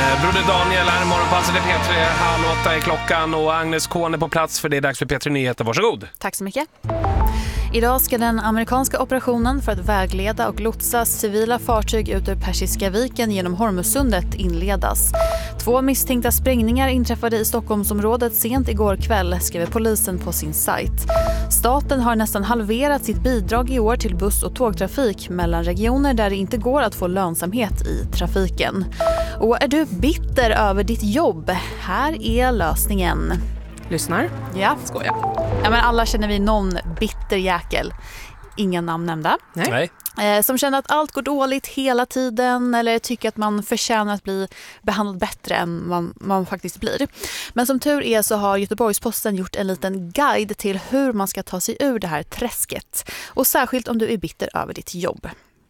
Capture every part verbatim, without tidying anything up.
Broder Daniel här i morgonpasset, det är P tre, halv åtta i klockan och Agnes Kåne på plats för det är dags för P tre Nyheter. Varsågod. Tack så mycket. Idag ska den amerikanska operationen för att vägleda och lotsa civila fartyg ut ur Persiska viken genom Hormuzsundet inledas. Två misstänkta sprängningar inträffade i Stockholmsområdet sent igår kväll, skriver polisen på sin sajt. Staten har nästan halverat sitt bidrag i år till buss- och tågtrafik mellan regioner där det inte går att få lönsamhet i trafiken. Och är du bitter över ditt jobb? Här är lösningen. Lyssnar? Ja. Skoja. Ja, men alla känner vi någon bitter jäkel. Inga namn nämnda. Nej. Eh, som känner att allt går dåligt hela tiden eller tycker att man förtjänar att bli behandlad bättre än man, man faktiskt blir. Men som tur är så har Göteborgs-Posten gjort en liten guide till hur man ska ta sig ur det här träsket. Och särskilt om du är bitter över ditt jobb.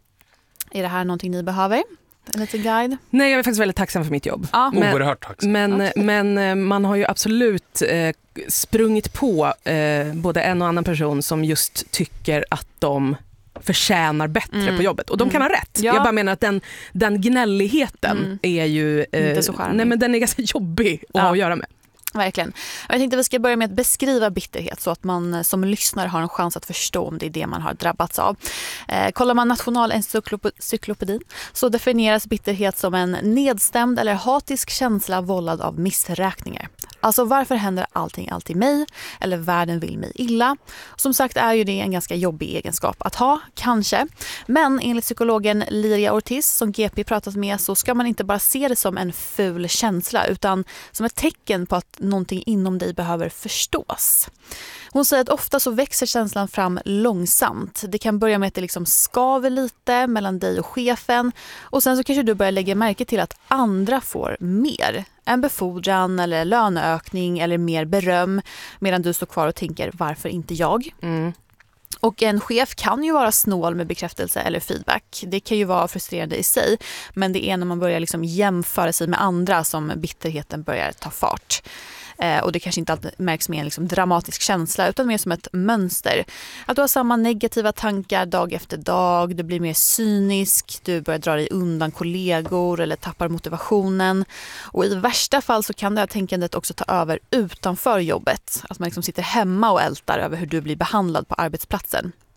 Är det här någonting ni behöver? En liten guide? Nej, jag är faktiskt väldigt tacksam för mitt jobb. Ja. Men, Oerhört tacksam. men, Okay. men man har ju absolut eh, sprungit på eh, både en och annan person som just tycker att de förtjänar bättre mm. på jobbet. Och de kan ha rätt. Ja. Jag bara menar att den, den gnälligheten Mm. är ju... Eh, Inte så charmig. nej, men den är ganska jobbig att Ja. ha att göra med. Verkligen. Jag tänkte att vi ska börja med att beskriva bitterhet så att man som lyssnare har en chans att förstå om det är det man har drabbats av. Eh, kollar man Nationalencyklopedin så definieras bitterhet som en nedstämd eller hatisk känsla vållad av missräkningar. Alltså varför händer allting alltid mig eller världen vill mig illa? Som sagt är ju det en ganska jobbig egenskap att ha, kanske. Men enligt psykologen Liria Ortiz som G P pratat med så ska man inte bara se det som en ful känsla utan som ett tecken på att någonting inom dig behöver förstås. Hon säger att ofta så växer känslan fram långsamt. Det kan börja med att det liksom skaver lite mellan dig och chefen och sen så kanske du börjar lägga märke till att andra får mer. En befordran eller löneökning eller mer beröm medan du står kvar och tänker varför inte jag? Mm. Och en chef kan ju vara snål med bekräftelse eller feedback. Det kan ju vara frustrerande i sig men det är när man börjar liksom jämföra sig med andra som bitterheten börjar ta fart. Eh, och det kanske inte alltid märks med en liksom dramatisk känsla utan mer som ett mönster. Att du har samma negativa tankar dag efter dag, du blir mer cynisk, du börjar dra dig undan kollegor eller tappar motivationen. Och i värsta fall så kan det här tänkandet också ta över utanför jobbet. Att man liksom sitter hemma och ältar över hur du blir behandlad på arbetsplatsen.